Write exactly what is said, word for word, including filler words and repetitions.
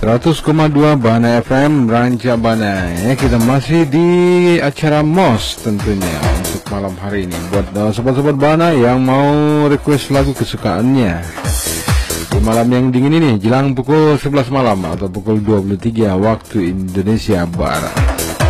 seratus koma dua Bana F M Ranca Bana ya. Kita masih di acara M O S tentunya untuk malam hari ini. Buat uh, sobat-sobat Bana yang mau request lagu kesukaannya di malam yang dingin ini, jelang pukul sebelas malam atau pukul dua puluh tiga waktu Indonesia Barat.